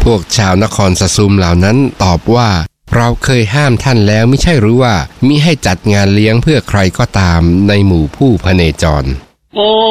พวกชาวนครสซุมเหล่านั้นตอบว่าเราเคยห้ามท่านแล้วไม่ใช่หรือว่ามิให้จัดงานเลี้ยงเพื่อใครก็ตามในหมู่ผู้พเนจร